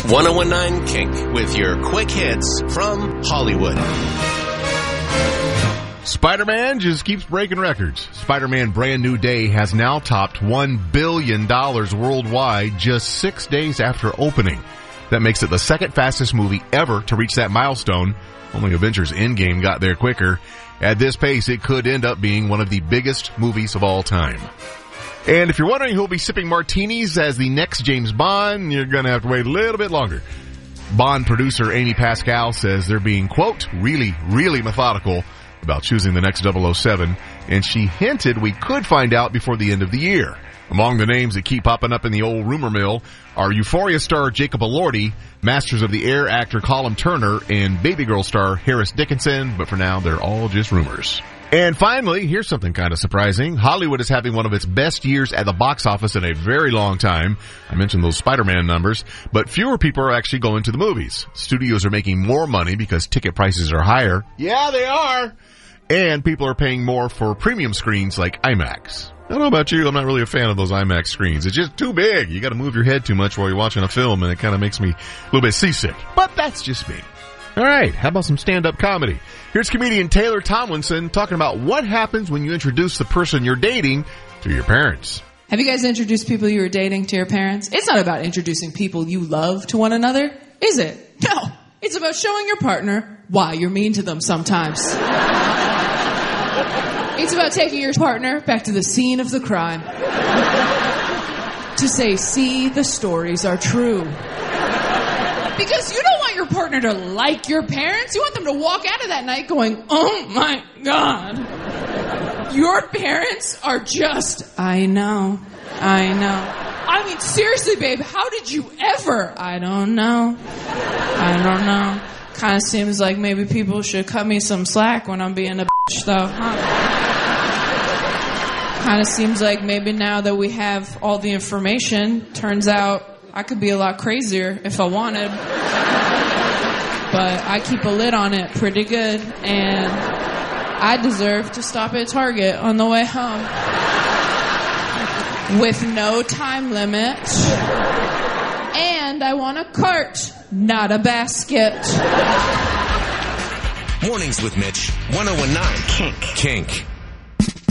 1019 Kink with your quick hits from Hollywood. Spider-Man just keeps breaking records. Spider-Man Brand New Day has now topped $1 billion worldwide just 6 days after opening. That makes it the second fastest movie ever to reach that milestone. Only Avengers Endgame got there quicker. At this pace, it could end up being one of the biggest movies of all time. And if you're wondering who'll be sipping martinis as the next James Bond, you're going to have to wait a little bit longer. Bond producer Amy Pascal says they're being, quote, really methodical about choosing the next 007, and she hinted we could find out before the end of the year. Among the names that keep popping up in the old rumor mill are Euphoria star Jacob Elordi, Masters of the Air actor Callum Turner, and Baby Girl star Harris Dickinson, but for now they're all just rumors. And finally, here's something kind of surprising. Hollywood is having one of its best years at the box office in a very long time. I mentioned those Spider-Man numbers, but fewer people are actually going to the movies. Studios are making more money because ticket prices are higher. Yeah, they are. And people are paying more for premium screens like IMAX. I don't know about you, I'm not really a fan of those IMAX screens. It's just too big. You got to move your head too much while you're watching a film, and it kind of makes me a little bit seasick. But that's just me. All right, how about some stand-up comedy? Here's comedian Taylor Tomlinson talking about what happens when you introduce the person you're dating to your parents. Have you guys introduced people you were dating to your parents? It's not about introducing people you love to one another, is it? No, it's about showing your partner why you're mean to them sometimes. It's about taking your partner back to the scene of the crime to say, see, the stories are true. Because you don't want your partner to like your parents. You want them to walk out of that night going, oh my God. Your parents are just, I know. I mean, seriously, babe, how did you ever? I don't know. Kind of seems like maybe people should cut me some slack when I'm being a bitch, though. Kind of seems like maybe now that we have all the information, turns out I could be a lot crazier if I wanted. But I keep a lid on it pretty good, and I deserve to stop at Target on the way home. With no time limit. And I want a cart, not a basket. Mornings with Mitch, 1019 Kink.